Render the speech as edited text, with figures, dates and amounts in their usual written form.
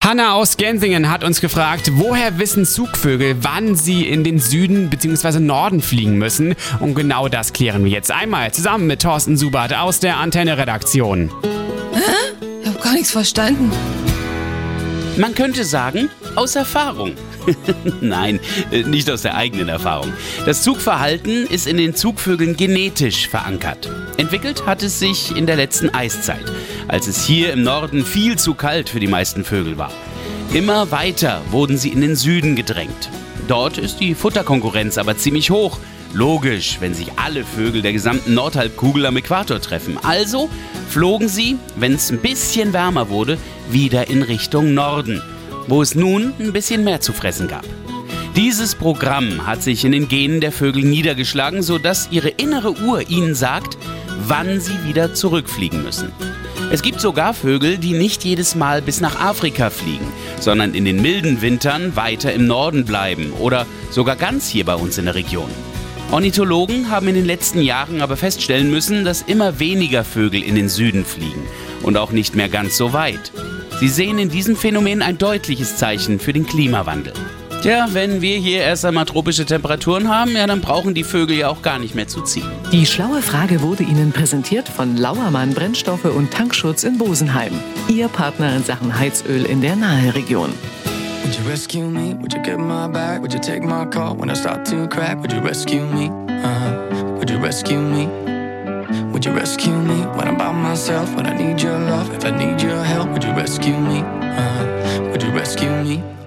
Hanna aus Gensingen hat uns gefragt, woher wissen Zugvögel, wann sie in den Süden bzw. Norden fliegen müssen? Und genau das klären wir jetzt einmal zusammen mit Thorsten Subert aus der Antenne-Redaktion. Ich habe gar nichts verstanden. Man könnte sagen, aus Erfahrung. Nein, nicht aus der eigenen Erfahrung. Das Zugverhalten ist in den Zugvögeln genetisch verankert. Entwickelt hat es sich in der letzten Eiszeit, als es hier im Norden viel zu kalt für die meisten Vögel war. Immer weiter wurden sie in den Süden gedrängt. Dort ist die Futterkonkurrenz aber ziemlich hoch. Logisch, wenn sich alle Vögel der gesamten Nordhalbkugel am Äquator treffen. Also flogen sie, wenn es ein bisschen wärmer wurde, wieder in Richtung Norden, wo es nun ein bisschen mehr zu fressen gab. Dieses Programm hat sich in den Genen der Vögel niedergeschlagen, sodass ihre innere Uhr ihnen sagt, wann sie wieder zurückfliegen müssen. Es gibt sogar Vögel, die nicht jedes Mal bis nach Afrika fliegen, sondern in den milden Wintern weiter im Norden bleiben oder sogar ganz hier bei uns in der Region. Ornithologen haben in den letzten Jahren aber feststellen müssen, dass immer weniger Vögel in den Süden fliegen und auch nicht mehr ganz so weit. Sie sehen in diesem Phänomen ein deutliches Zeichen für den Klimawandel. Tja, wenn wir hier erst einmal tropische Temperaturen haben, ja, dann brauchen die Vögel ja auch gar nicht mehr zu ziehen. Die schlaue Frage wurde Ihnen präsentiert von Lauermann Brennstoffe und Tankschutz in Bosenheim. Ihr Partner in Sachen Heizöl in der Naheregion. Would you rescue me? Would you get my back? Would you take my call when I start to crack? Would you rescue me? Would you rescue me? Would you rescue me when I'm by myself? When I need your love, if I need your help, would you rescue me? Would you rescue me?